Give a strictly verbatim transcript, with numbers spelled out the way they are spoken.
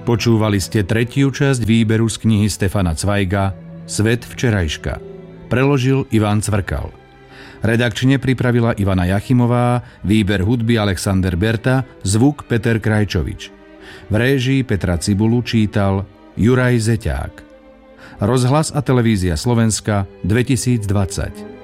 Počúvali ste tretiu časť výberu z knihy Stefana Cvajga Svet včerajška. Preložil Ivan Cvrkal. Redakčne pripravila Ivana Jachimová, výber hudby Alexander Berta, zvuk Peter Krajčovič. V réžii Petra Cibulu čítal Juraj Zeťák. Rozhlas a televízia Slovenska dvetisícdvadsať.